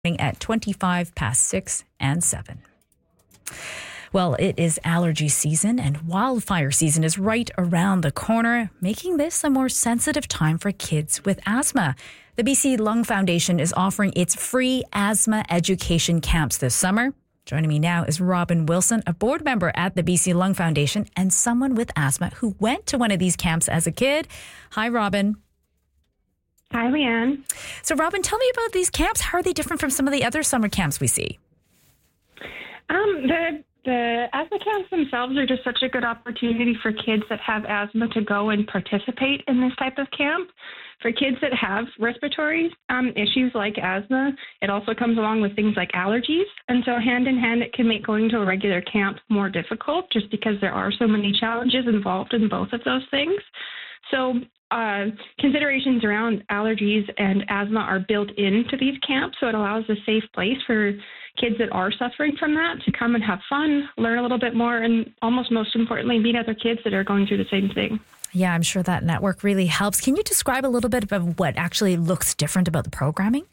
at 25 past 6 and 7. Well, it is allergy season and wildfire season is right around the corner, making this a more sensitive time for kids with asthma. The BC Lung Foundation is offering its free asthma education camps this summer. Joining me now is Robin Wilson, a board member at the BC Lung Foundation and someone with asthma who went to one of these camps as a kid. Hi, Robin. Hi, Leanne. So, Robin, tell me about these camps. How are they different from some of the other summer camps we see? The asthma camps themselves are just such a good opportunity for kids that have asthma to go and participate in this type of camp. For kids that have respiratory issues like asthma, it also comes along with things like allergies. And so hand in hand, it can make going to a regular camp more difficult just because there are so many challenges involved in both of those things. So considerations around allergies and asthma are built into these camps, so it allows a safe place for kids that are suffering from that to come and have fun, learn a little bit more, and almost most importantly, meet other kids that are going through the same thing. Yeah, I'm sure that network really helps. Can you describe a little bit about what actually looks different about the programming?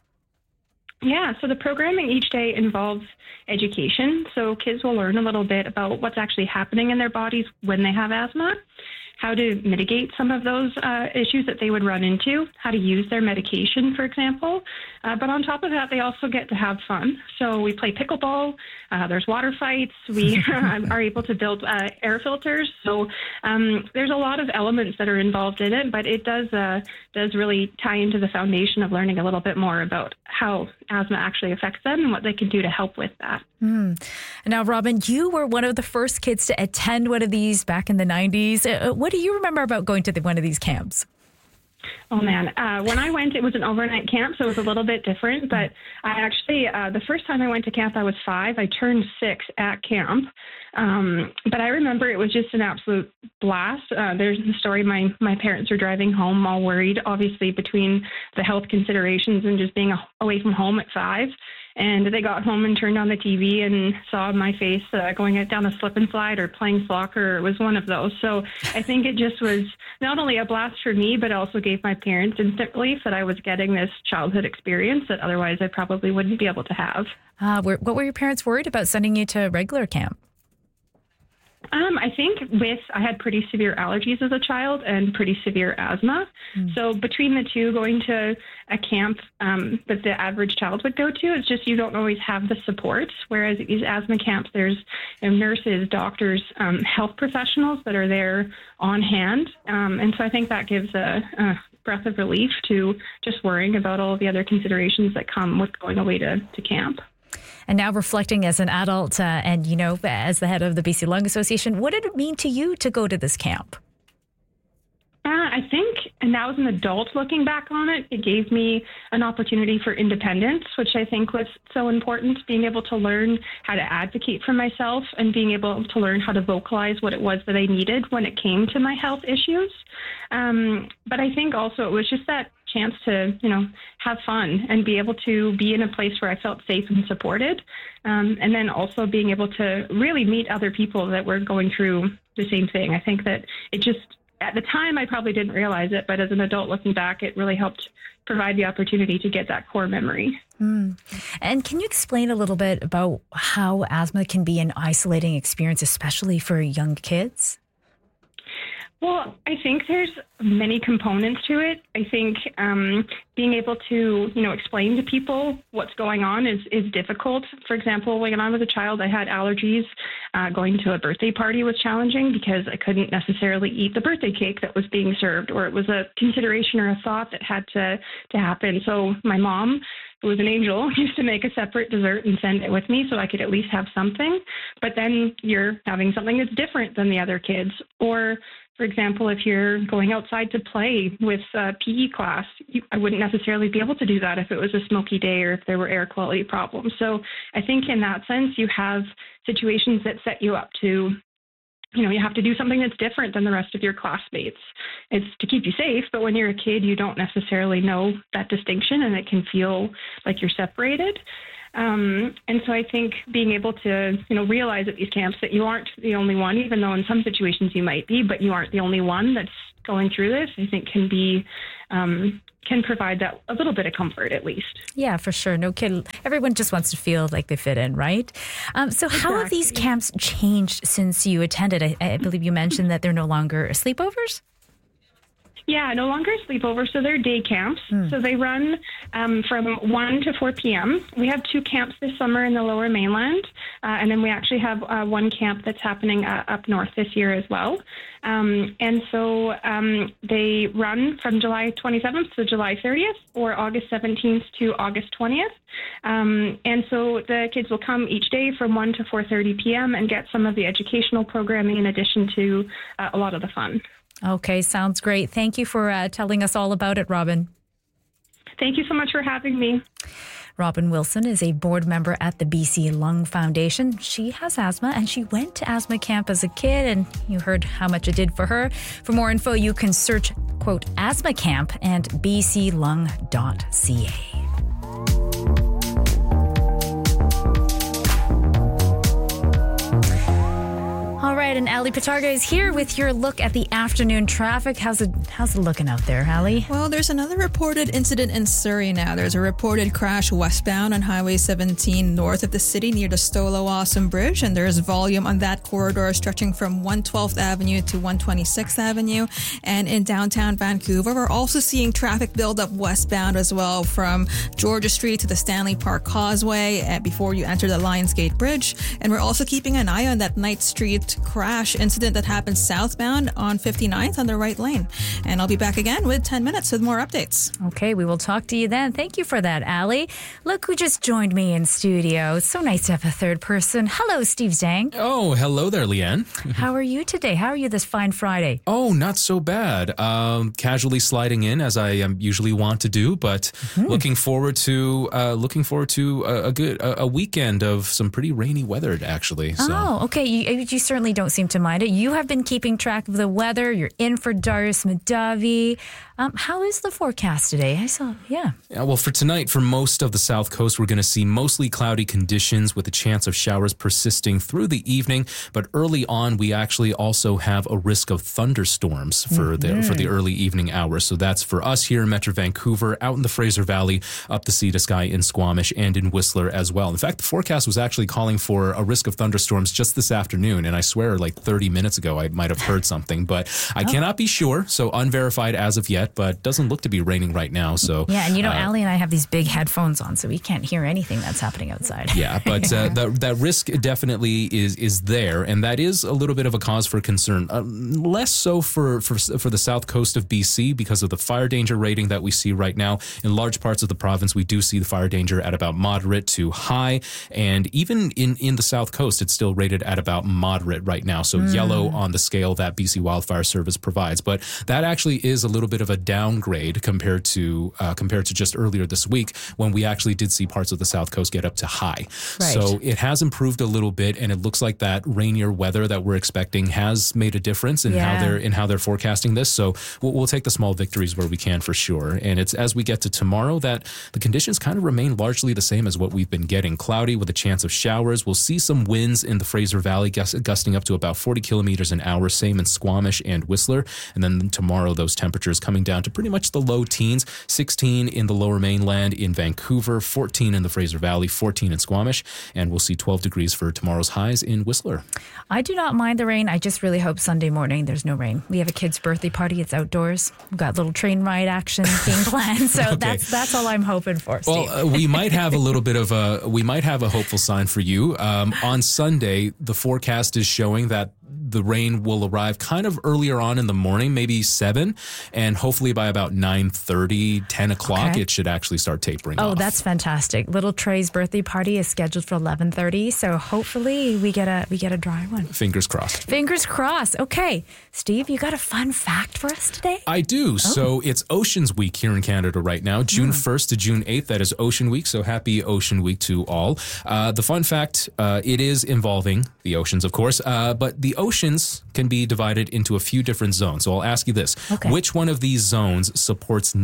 Yeah, so the programming each day involves education. So kids will learn a little bit about what's actually happening in their bodies when they have asthma, how to mitigate some of those issues that they would run into, how to use their medication, for example. But on top of that, they also get to have fun. So we play pickleball, there's water fights, we are able to build air filters. So there's a lot of elements that are involved in it, but it does really tie into the foundation of learning a little bit more about how asthma actually affects them and what they can do to help with that. Now, Robin, you were one of the first kids to attend one of these back in the 90s. What do you remember about going to one of these camps? Oh, man. When I went, it was an overnight camp, so it was a little bit different. But I actually, the first time I went to camp, I was 5. I turned 6 at camp. But I remember it was just an absolute blast. There's the story, my parents were driving home all worried, obviously, between the health considerations and just being away from home at 5. And they got home and turned on the TV and saw my face going down a slip and slide or playing soccer. It was one of those. So I think it just was not only a blast for me, but also gave my parents instant relief that I was getting this childhood experience that otherwise I probably wouldn't be able to have. What were your parents worried about sending you to regular camp? I think I had pretty severe allergies as a child and pretty severe asthma. So between the two, going to a camp that the average child would go to, it's just you don't always have the support. Whereas at these asthma camps, there's nurses, doctors, health professionals that are there on hand. And so I think that gives a breath of relief to just worrying about all of the other considerations that come with going away to camp. And now reflecting as an adult and, as the head of the BC Lung Association, what did it mean to you to go to this camp? I think, and now as an adult looking back on it, it gave me an opportunity for independence, which I think was so important, being able to learn how to advocate for myself and being able to learn how to vocalize what it was that I needed when it came to my health issues. But I think also it was just that chance to, have fun and be able to be in a place where I felt safe and supported. And then also being able to really meet other people that were going through the same thing. I think that it just, at the time, I probably didn't realize it, but as an adult looking back, it really helped provide the opportunity to get that core memory. And can you explain a little bit about how asthma can be an isolating experience, especially for young kids? Well, I think there's many components to it. I think being able to, explain to people what's going on is difficult. For example, when I was a child, I had allergies. Going to a birthday party was challenging because I couldn't necessarily eat the birthday cake that was being served, or it was a consideration or a thought that had to happen. So my mom, who was an angel, used to make a separate dessert and send it with me so I could at least have something. But then you're having something that's different than the other kids. Or, for example, if you're going outside to play with PE class, I wouldn't necessarily be able to do that if it was a smoky day or if there were air quality problems. So I think in that sense, you have situations that set you up to, you have to do something that's different than the rest of your classmates. It's to keep you safe, but when you're a kid, you don't necessarily know that distinction and it can feel like you're separated. And so I think being able to, realize at these camps that you aren't the only one, even though in some situations you might be, but you aren't the only one that's going through this, I think can be can provide that a little bit of comfort at least. Yeah, for sure. No kid. Everyone just wants to feel like they fit in, right? So how have these camps changed since you attended? I believe you mentioned that they're no longer sleepovers? Yeah, no longer sleepovers, so they're day camps. So they run from 1 to 4 p.m. We have 2 camps this summer in the Lower Mainland, and then we actually have one camp that's happening up north this year as well. And so they run from July 27th to July 30th or August 17th to August 20th. And so the kids will come each day from 1 to 4:30 p.m. and get some of the educational programming in addition to a lot of the fun. Okay, sounds great. Thank you for telling us all about it, Robin. Thank you so much for having me. Robin Wilson is a board member at the BC Lung Foundation. She has asthma and she went to asthma camp as a kid, and you heard how much it did for her. For more info, you can search, quote, asthma camp and bclung.ca. All right, and Ali Patarga is here with your look at the afternoon traffic. How's it looking out there, Ali? Well, there's another reported incident in Surrey now. There's a reported crash westbound on Highway 17 north of the city near the Stolo-Awesome Bridge, and there's volume on that corridor stretching from 112th Avenue to 126th Avenue. And in downtown Vancouver, we're also seeing traffic build up westbound as well from Georgia Street to the Stanley Park Causeway before you enter the Lionsgate Bridge. And we're also keeping an eye on that Knight Street crash incident that happened southbound on 59th on the right lane. And I'll be back again with 10 minutes with more updates. Okay, we will talk to you then. Thank you for that, Ali. Look who just joined me in studio. It's so nice to have a third person. Hello, Steve Zhang. Oh, hello there, Leanne. How are you today? How are you this fine Friday? Oh, not so bad. Casually sliding in as I usually want to do, but looking forward to a weekend of some pretty rainy weather, actually. So. Oh, okay. You certainly don't seem to mind it. You have been keeping track of the weather. You're in for Darius Madavi. How is the forecast today? Yeah, well, for tonight, for most of the South Coast, we're going to see mostly cloudy conditions with a chance of showers persisting through the evening. But early on, we actually also have a risk of thunderstorms for the early evening hours. So that's for us here in Metro Vancouver, out in the Fraser Valley, up the Sea to Sky in Squamish and in Whistler as well. In fact, the forecast was actually calling for a risk of thunderstorms just this afternoon. And I swear, like 30 minutes ago, I might have heard something, but I cannot be sure. So unverified as of yet, but doesn't look to be raining right now. So yeah, and Ali and I have these big headphones on, so we can't hear anything that's happening outside. Yeah, but that risk definitely is there, and that is a little bit of a cause for concern. Less so for the south coast of BC because of the fire danger rating that we see right now. In large parts of the province, we do see the fire danger at about moderate to high, and even in the south coast, it's still rated at about moderate right now. So yellow on the scale that BC Wildfire Service provides, but that actually is a little bit of a downgrade compared to just earlier this week when we actually did see parts of the south coast get up to high. Right. So it has improved a little bit, and it looks like that rainier weather that we're expecting has made a difference in how they're forecasting this. So we'll take the small victories where we can for sure. And it's as we get to tomorrow that the conditions kind of remain largely the same as what we've been getting. Cloudy with a chance of showers. We'll see some winds in the Fraser Valley gusting up to about 40 kilometers an hour. Same in Squamish and Whistler. And then tomorrow, those temperatures coming down to pretty much the low teens, 16 in the Lower Mainland in Vancouver, 14 in the Fraser Valley, 14 in Squamish, and we'll see 12 degrees for tomorrow's highs in Whistler. I do not mind the rain. I just really hope Sunday morning there's no rain. We have a kid's birthday party. It's outdoors. We've got little train ride action being planned. So Okay. that's all I'm hoping for, Steve. Well, we might have a little bit of a hopeful sign for you. On Sunday, the forecast is showing that the rain will arrive kind of earlier on in the morning, maybe 7, and hopefully by about 9:30, 10 o'clock, it should actually start tapering off. Oh, that's fantastic. Little Trey's birthday party is scheduled for 11:30, so hopefully we get a dry one. Fingers crossed. Fingers crossed. Okay, Steve, you got a fun fact for us today? I do. So it's Oceans Week here in Canada right now, June 1st to June 8th. That is Ocean Week, so happy Ocean Week to all. The fun fact, it is involving the oceans, of course, but the oceans can be divided into a few different zones. So I'll ask you this. Okay. Which one of these zones supports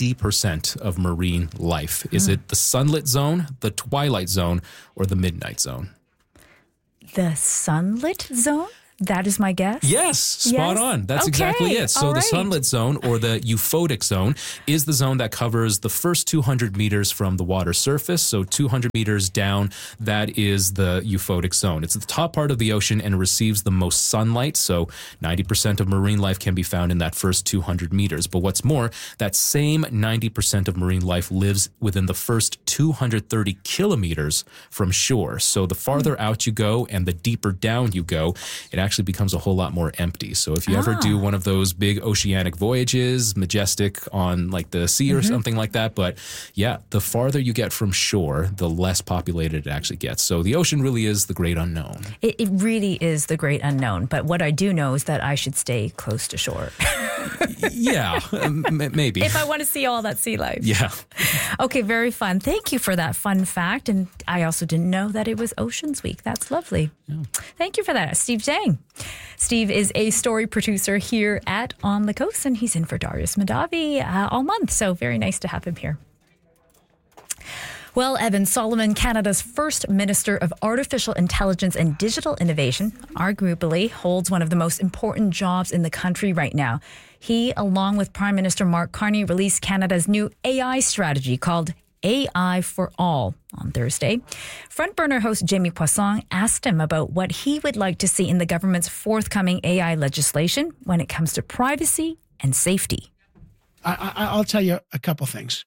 90% of marine life? Is it the sunlit zone, the twilight zone, or the midnight zone? The sunlit zone? That is my guess? Yes, spot on. That's exactly it. So the sunlit zone, or the euphotic zone, is the zone that covers the first 200 meters from the water surface. So 200 meters down, that is the euphotic zone. It's the top part of the ocean and receives the most sunlight. So 90% of marine life can be found in that first 200 meters. But what's more, that same 90% of marine life lives within the first 230 kilometers from shore. So the farther out you go and the deeper down you go, it actually becomes a whole lot more empty. So if you ever do one of those big oceanic voyages, Majestic on like the sea or something like that, but yeah, the farther you get from shore, the less populated it actually gets. So the ocean really is the great unknown. It really is the great unknown. But what I do know is that I should stay close to shore. Yeah, maybe. If I want to see all that sea life. Yeah. Okay, very fun. Thank you for that fun fact. And I also didn't know that it was Oceans Week. That's lovely. Yeah. Thank you for that, Steve Zhang. Steve is a story producer here at On the Coast, and he's in for Darius Mahdavi all month. So very nice to have him here. Well, Evan Solomon, Canada's first Minister of Artificial Intelligence and Digital Innovation, arguably holds one of the most important jobs in the country right now. He, along with Prime Minister Mark Carney, released Canada's new AI strategy called AI for All on Thursday. Front Burner host Jamie Poisson asked him about what he would like to see in the government's forthcoming AI legislation when it comes to privacy and safety. I'll tell you a couple things.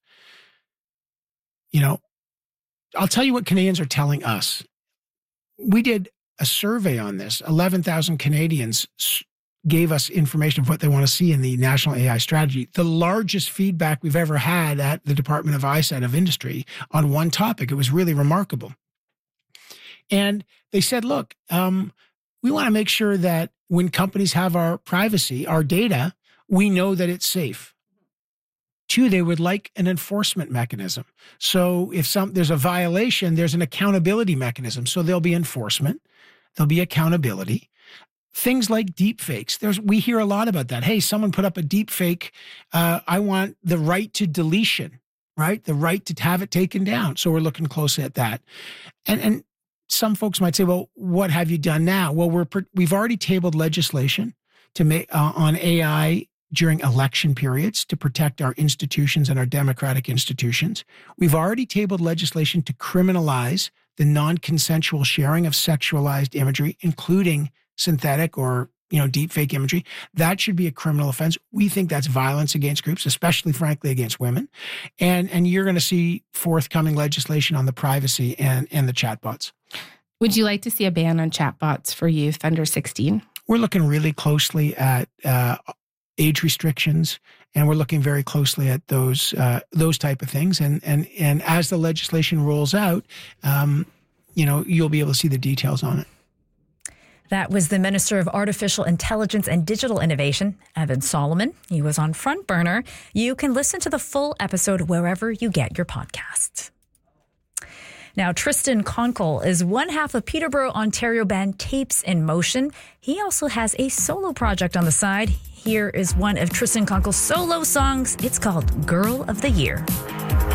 You know, I'll tell you what Canadians are telling us. We did a survey on this. 11,000 Canadians gave us information of what they want to see in the National AI Strategy. The largest feedback we've ever had at the Department of ISET of Industry on one topic. It was really remarkable. And they said, look, we want to make sure that when companies have our privacy, our data, we know that it's safe. Two, they would like an enforcement mechanism. So if there's a violation, there's an accountability mechanism. So there'll be enforcement, there'll be accountability. Things like deep fakes. We hear a lot about that. Hey, someone put up a deep fake. I want the right to deletion, right? The right to have it taken down. So we're looking closely at that. And some folks might say, well, what have you done now? Well, we've already tabled legislation to make on AI during election periods to protect our institutions and our democratic institutions. We've already tabled legislation to criminalize the non-consensual sharing of sexualized imagery, including synthetic or, deep fake imagery. That should be a criminal offense. We think that's violence against groups, especially, frankly, against women. And you're going to see forthcoming legislation on the privacy and the chatbots. Would you like to see a ban on chatbots for youth under 16? We're looking really closely at age restrictions, and we're looking very closely at those type of things. And as the legislation rolls out, you'll be able to see the details on it. That was the Minister of Artificial Intelligence and Digital Innovation, Evan Solomon. He was on Front Burner. You can listen to the full episode wherever you get your podcasts. Now, Tristan Conkle is one half of Peterborough, Ontario band Tapes in Motion. He also has a solo project on the side. Here is one of Tristan Conkle's solo songs. It's called Girl of the Year.